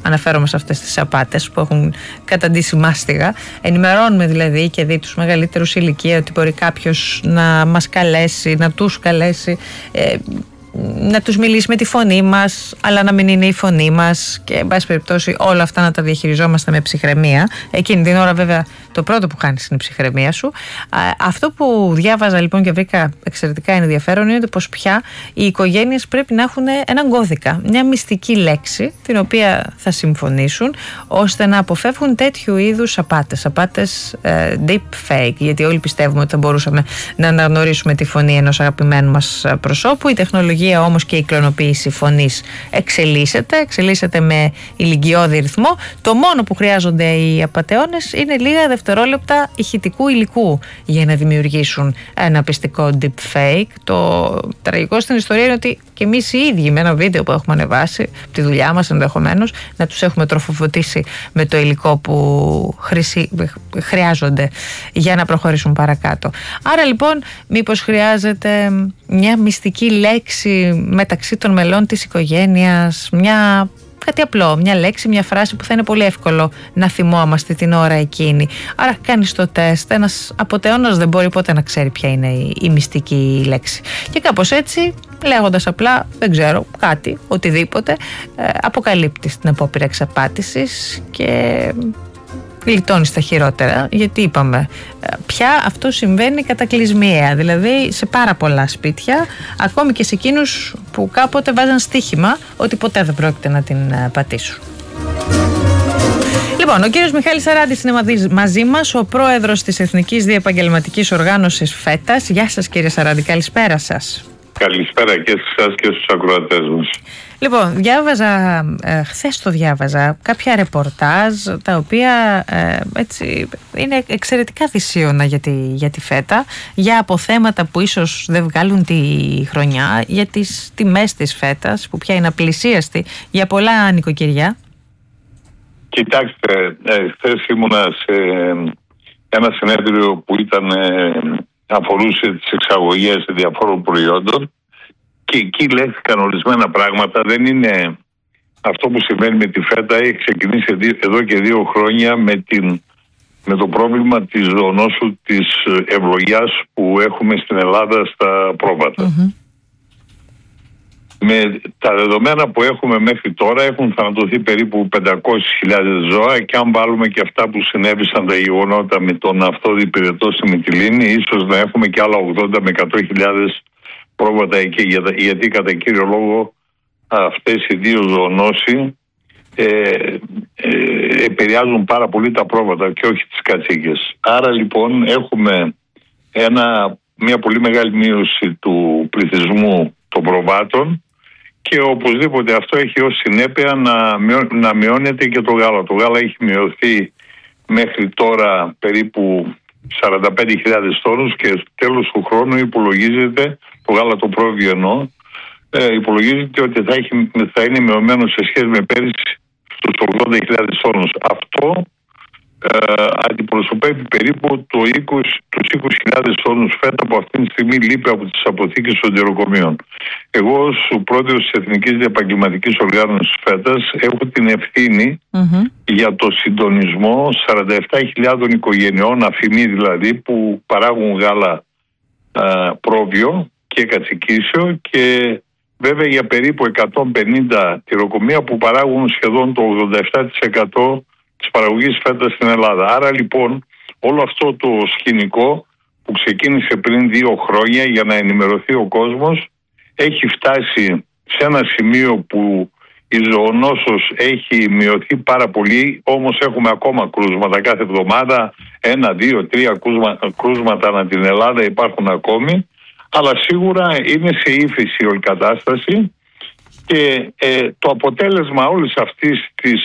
αναφέρομαι σε αυτές τις απάτες που έχουν καταντήσει μάστιγα. Ενημερώνουμε δηλαδή και δει τους μεγαλύτερους ηλικία ότι μπορεί κάποιος να μας καλέσει, να τους καλέσει, να τους μιλήσει με τη φωνή μας, αλλά να μην είναι η φωνή μας, και εν πάση περιπτώσει όλα αυτά να τα διαχειριζόμαστε με ψυχραιμία. Εκείνη την ώρα βέβαια το πρώτο που κάνεις είναι η ψυχραιμία σου. Αυτό που διάβαζα λοιπόν και βρήκα εξαιρετικά ενδιαφέρον είναι πως πια οι οικογένειες πρέπει να έχουν έναν κώδικα, μια μυστική λέξη την οποία θα συμφωνήσουν, ώστε να αποφεύγουν τέτοιου είδους απάτες deep fake, γιατί όλοι πιστεύουμε ότι θα μπορούσαμε να αναγνωρίσουμε τη φωνή ενός αγαπημένου μας προσώπου. Η τεχνολογία όμως και η κλωνοποίηση φωνής εξελίσσεται με ηλικιώδη ρυθμό. Το μόνο που χρειάζονται οι απατεώνες είναι λίγα δευτερόλεπτα ηχητικού υλικού για να δημιουργήσουν ένα πιστικό deepfake. Το τραγικό στην ιστορία είναι ότι και εμείς οι ίδιοι με ένα βίντεο που έχουμε ανεβάσει από τη δουλειά μας ενδεχομένως να τους έχουμε τροφοδοτήσει με το υλικό που χρειάζονται για να προχωρήσουν παρακάτω. Άρα λοιπόν μήπως χρειάζεται μια μυστική λέξη μεταξύ των μελών της οικογένειας, κάτι απλό, μια λέξη, μια φράση που θα είναι πολύ εύκολο να θυμόμαστε την ώρα εκείνη. Άρα κάνεις το τεστ. Ένας απατεώνας δεν μπορεί ποτέ να ξέρει ποια είναι η μυστική λέξη. Και κάπως έτσι, λέγοντας απλά, δεν ξέρω, κάτι, οτιδήποτε, αποκαλύπτεις την απόπειρα εξαπάτησης και γλιτώνεις τα χειρότερα, γιατί είπαμε πια αυτό συμβαίνει κατακλυσμιαία, δηλαδή σε πάρα πολλά σπίτια, ακόμη και σε εκείνους που κάποτε βάζαν στοίχημα ότι ποτέ δεν πρόκειται να την πατήσουν. Λοιπόν, ο κύριος Μιχάλης Σαράντης είναι μαζί μας, ο πρόεδρος της Εθνικής Διεπαγγελματικής Οργάνωσης ΦΕΤΑΣ. Γεια σας κύριε Σαράντη, καλησπέρα σας. Καλησπέρα και σε εσάς και στους ακροατές μας. Λοιπόν, χθες το διάβαζα, κάποια ρεπορτάζ τα οποία έτσι είναι εξαιρετικά δυσίωνα για τη ΦΕΤΑ, για αποθέματα που ίσως δεν βγάλουν τη χρονιά, για τις τιμές της ΦΕΤΑς που πια είναι απλησίαστη για πολλά νοικοκυριά. Κοιτάξτε, χθες ήμουνα σε ένα συνέδριο που αφορούσε τις εξαγωγές διαφόρων προϊόντων και εκεί λέχθηκαν ορισμένα πράγματα. Δεν είναι αυτό που συμβαίνει με τη ΦΕΤΑ, έχει ξεκινήσει εδώ και 2 χρόνια με το πρόβλημα της ζωονόσου της ευλογιάς που έχουμε στην Ελλάδα στα πρόβατα. Mm-hmm. Με τα δεδομένα που έχουμε μέχρι τώρα έχουν θανατωθεί περίπου 500.000 ζώα, και αν βάλουμε και αυτά που συνέβησαν τα γεγονότα με τον αυτόδη πυρετό στη Μυτιλήνη, ίσως να έχουμε και άλλα 80 με 100.000 πρόβατα εκεί, γιατί κατά κύριο λόγο αυτές οι 2 ζωονόσοι επηρεάζουν πάρα πολύ τα πρόβατα και όχι τις κατσίκες. Άρα λοιπόν έχουμε μια πολύ μεγάλη μείωση του πληθυσμού των προβάτων, και οπωσδήποτε αυτό έχει ως συνέπεια να μειώνεται και το γάλα. Το γάλα έχει μειωθεί μέχρι τώρα περίπου 45.000 τόνους και στο τέλος του χρόνου υπολογίζεται, το γάλα το πρόβιο εννοώ, υπολογίζεται ότι θα είναι μειωμένο σε σχέση με πέρυσι στους 80.000 τόνους. Αυτό αντιπροσωπεύει περίπου τους 20.000 τόνους ΦΕΤΑ που αυτή τη στιγμή λείπει από τις αποθήκες των τυροκομείων. Εγώ ως πρόεδρος της Εθνικής Διεπαγγελματικής Οργάνωσης ΦΕΤΑΣ έχω την ευθύνη για το συντονισμό 47.000 οικογενειών, αφημί δηλαδή, που παράγουν γάλα πρόβιο και κατσικίσιο, και βέβαια για περίπου 150 τυροκομεία που παράγουν σχεδόν το 87% της παραγωγής ΦΕΤΑ στην Ελλάδα. Άρα λοιπόν όλο αυτό το σκηνικό που ξεκίνησε πριν 2 χρόνια για να ενημερωθεί ο κόσμος έχει φτάσει σε ένα σημείο που η ζωονόσος έχει μειωθεί πάρα πολύ, όμως έχουμε ακόμα κρούσματα κάθε εβδομάδα, 1, 2, 3 κρούσματα ανά την Ελλάδα υπάρχουν ακόμη, αλλά σίγουρα είναι σε ύφεση η κατάσταση, και το αποτέλεσμα όλης αυτής της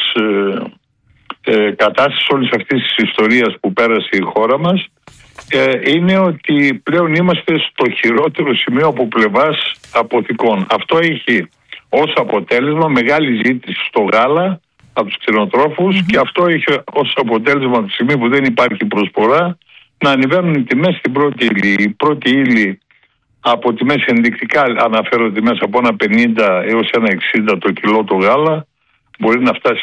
κατάστασης, όλης αυτής της ιστορίας που πέρασε η χώρα μας είναι ότι πλέον είμαστε στο χειρότερο σημείο από πλευράς αποθηκών. Αυτό έχει ως αποτέλεσμα μεγάλη ζήτηση στο γάλα από τους κτηνοτρόφους, και αυτό έχει ως αποτέλεσμα από τη στιγμή που δεν υπάρχει προσφορά να ανεβαίνουν οι τιμές στην πρώτη ύλη. Η πρώτη ύλη από τιμές ενδεικτικά αναφέρω τιμές από 1,50 έως 1,60 το κιλό το γάλα, μπορεί να φτάσει